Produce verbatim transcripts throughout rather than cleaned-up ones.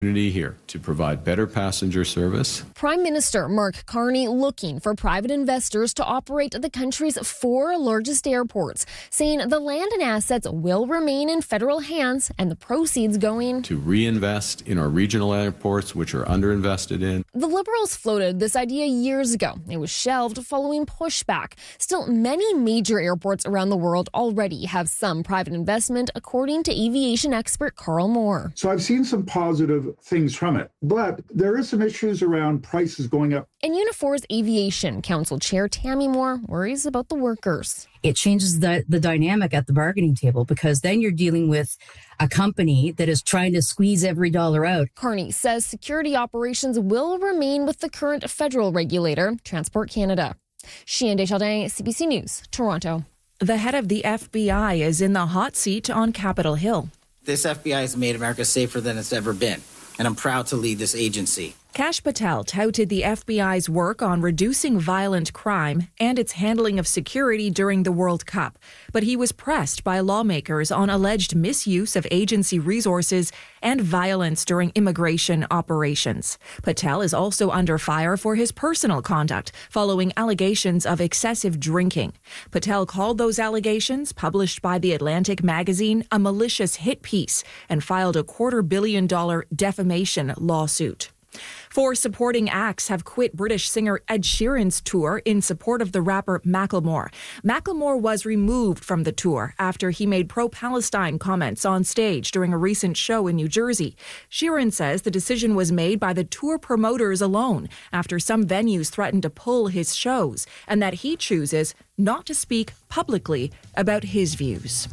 Here to provide better passenger service. Prime Minister Mark Carney looking for private investors to operate the country's four largest airports, saying the land and assets will remain in federal hands and the proceeds going to reinvest in our regional airports, which are underinvested in. The Liberals floated this idea years ago. It was shelved following pushback. Still, many major airports around the world already have some private investment, according to aviation expert Carl Moore. So I've seen some positive things from it, but there is some issues around prices going up. And Unifor's Aviation Council Chair Tammy Moore worries about the workers. It changes the, the dynamic at the bargaining table, because then you're dealing with a company that is trying to squeeze every dollar out. Carney says security operations will remain with the current federal regulator, Transport Canada. Chien Deschardins, C B C News, Toronto. The head of the F B I is in the hot seat on Capitol Hill. This F B I has made America safer than it's ever been, and I'm proud to lead this agency. Kash Patel touted the F B I's work on reducing violent crime and its handling of security during the World Cup. But he was pressed by lawmakers on alleged misuse of agency resources and violence during immigration operations. Patel is also under fire for his personal conduct following allegations of excessive drinking. Patel called those allegations, published by The Atlantic magazine, a malicious hit piece and filed a quarter billion dollar defamation lawsuit. Four supporting acts have quit British singer Ed Sheeran's tour in support of the rapper Macklemore. Macklemore was removed from the tour after he made pro-Palestine comments on stage during a recent show in New Jersey. Sheeran says the decision was made by the tour promoters alone after some venues threatened to pull his shows, and that he chooses not to speak publicly about his views.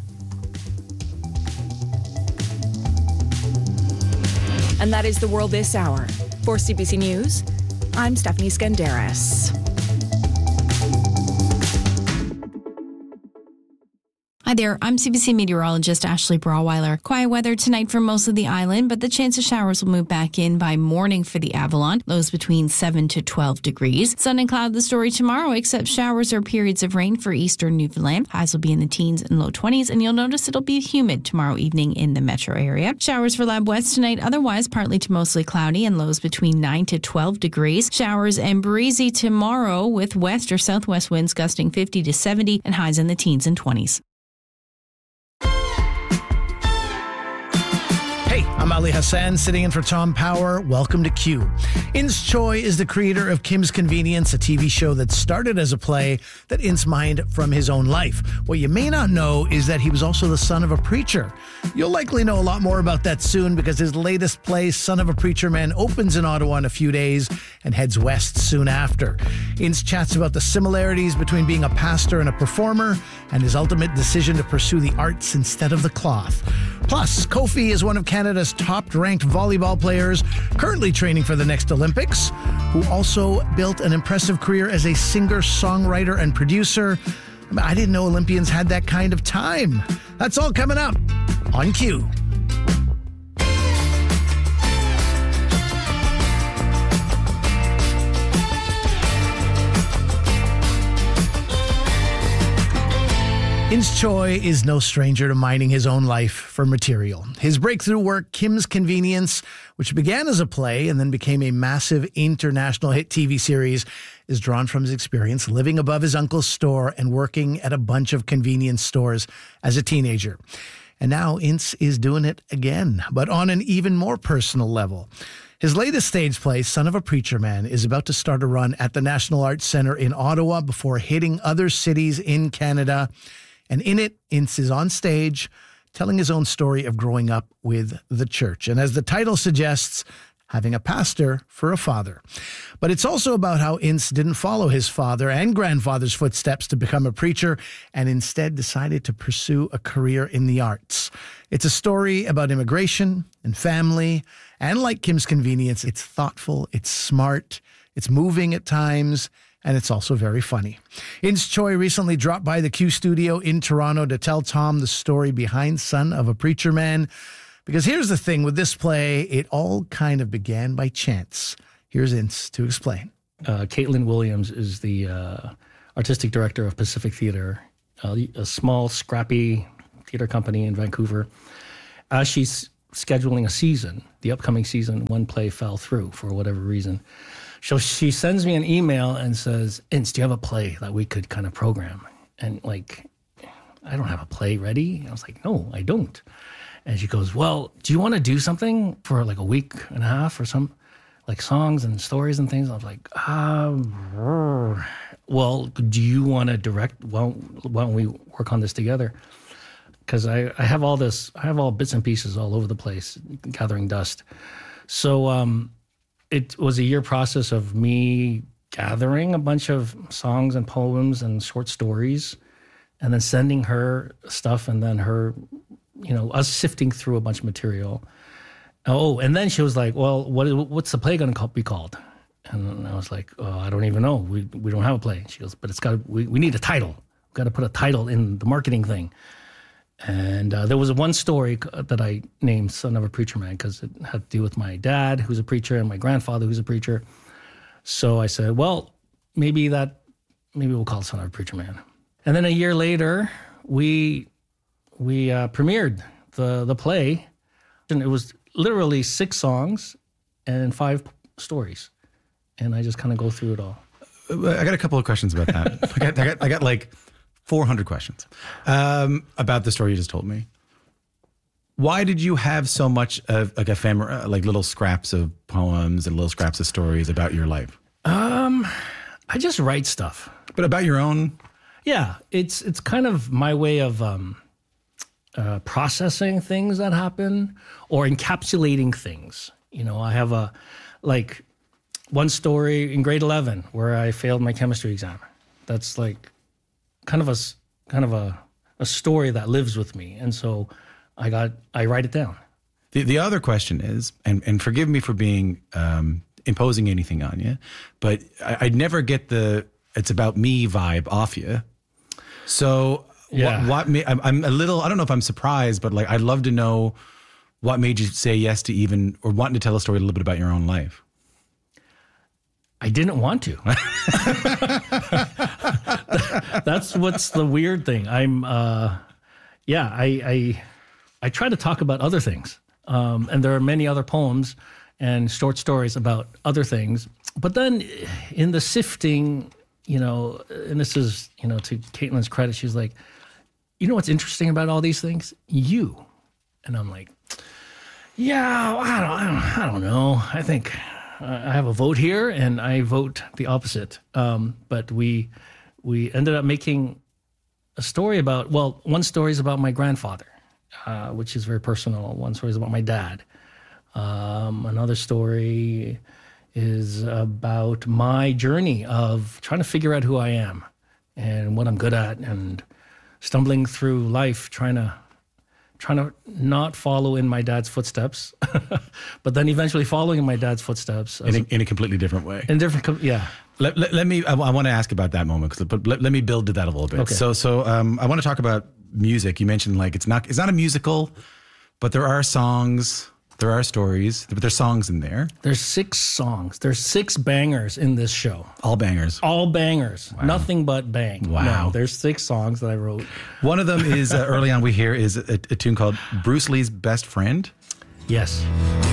And that is the world this hour. For C B C News, I'm Stephanie Skandaris. Hi there, I'm C B C meteorologist Ashley Brawweiler. Quiet weather tonight for most of the island, but the chance of showers will move back in by morning for the Avalon. Lows between seven to twelve degrees. Sun and cloud the story tomorrow, except showers or periods of rain for eastern Newfoundland. Highs will be in the teens and low twenties, and you'll notice it'll be humid tomorrow evening in the metro area. Showers for Lab West tonight, otherwise partly to mostly cloudy and lows between nine to twelve degrees. Showers and breezy tomorrow with west or southwest winds gusting fifty to seventy and highs in the teens and twenties. Hey, I'm Ali Hassan, sitting in for Tom Power. Welcome to Q. Ince Choi is the creator of Kim's Convenience, a T V show that started as a play that Ince mined from his own life. What you may not know is that he was also the son of a preacher. You'll likely know a lot more about that soon, because his latest play, Son of a Preacher Man, opens in Ottawa in a few days and heads west soon after. Ince chats about the similarities between being a pastor and a performer and his ultimate decision to pursue the arts instead of the cloth. Plus, Kofi is one of Canada's top-ranked volleyball players, currently training for the next Olympics, who also built an impressive career as a singer, songwriter, and producer. I didn't know Olympians had that kind of time. That's all coming up on Q. Ince Choi is no stranger to mining his own life for material. His breakthrough work, Kim's Convenience, which began as a play and then became a massive international hit T V series, is drawn from his experience living above his uncle's store and working at a bunch of convenience stores as a teenager. And now Ince is doing it again, but on an even more personal level. His latest stage play, Son of a Preacher Man, is about to start a run at the National Arts Centre in Ottawa before hitting other cities in Canada. And in it, Ince is on stage telling his own story of growing up with the church. And as the title suggests, having a pastor for a father. But it's also about how Ince didn't follow his father and grandfather's footsteps to become a preacher and instead decided to pursue a career in the arts. It's a story about immigration and family. And like Kim's Convenience, it's thoughtful, it's smart, it's moving at times, and it's also very funny. Ince Choi recently dropped by the Q studio in Toronto to tell Tom the story behind Son of a Preacher Man. Because here's the thing with this play, it all kind of began by chance. Here's Ince to explain. Uh, Caitlin Williams is the uh, artistic director of Pacific Theatre, uh, a small, scrappy theatre company in Vancouver. As she's scheduling a season, the upcoming season. One play fell through for whatever reason. So she sends me an email and says, Ince, do you have a play that we could kind of program? And like, I don't have a play ready. I was like, no, I don't. And she goes, well, do you want to do something for like a week and a half or some, like songs and stories and things? I was like, um, well, do you want to direct? Why don't, why don't we work on this together? Because I, I have all this, I have all bits and pieces all over the place, gathering dust. So um, it was a year process of me gathering a bunch of songs and poems and short stories, and then sending her stuff, and then her, you know, us sifting through a bunch of material. Oh, and then she was like, well, what, what's the play going to be called? And I was like, oh, I don't even know. We we don't have a play. She goes, but it's got, we, we need a title. We've got to put a title in the marketing thing. And uh, there was one story that I named Son of a Preacher Man because it had to do with my dad, who's a preacher, and my grandfather, who's a preacher. So I said, well, maybe that, maybe we'll call it Son of a Preacher Man. And then a year later, we we uh, premiered the the play, and it was literally six songs and five stories, and I just kind of go through it all. I got a couple of questions about that. I got I got I got like four hundred questions um, about the story you just told me. Why did you have so much of like ephemera, like little scraps of poems and little scraps of stories about your life? Um, I just write stuff, but about your own. Yeah, it's it's kind of my way of um, uh, processing things that happen or encapsulating things. You know, I have a like one story in grade eleven where I failed my chemistry exam. That's like kind of a kind of a, a story that lives with me, and so I got I write it down. The the other question is, and and forgive me for being um, imposing anything on you, but I, I'd never get the it's about me vibe off you. So yeah. what, what made, I'm, I'm a little, I don't know if I'm surprised, but like, I'd love to know what made you say yes to even, or wanting to tell a story a little bit about your own life. I didn't want to. That's what's the weird thing. I'm, uh, yeah, I, I, I try to talk about other things. Um, and there are many other poems and short stories about other things. But then in the sifting, you know, and this is, you know, to Caitlin's credit, she's like, you know what's interesting about all these things? You. And I'm like, yeah, I don't, I don't, I don't know. I think I have a vote here, and I vote the opposite. Um, but we we ended up making a story about, well, one story is about my grandfather, uh, which is very personal. One story is about my dad. Um, another story is about my journey of trying to figure out who I am and what I'm good at, and stumbling through life, trying to trying to not follow in my dad's footsteps, but then eventually following in my dad's footsteps. In a, in a completely different way. In different, yeah. Let, let, let me, I, I want to ask about that moment, but let, let me build to that a little bit. Okay. So, so um, I want to talk about music. You mentioned like, it's not, it's not a musical, but there are songs, there are stories, but there's songs in there. There's six songs. There's six bangers in this show. All bangers. All bangers. Wow. Nothing but bang. Wow. No, there's six songs that I wrote. One of them is, uh, early on we hear, is a, a tune called Bruce Lee's Best Friend. Yes.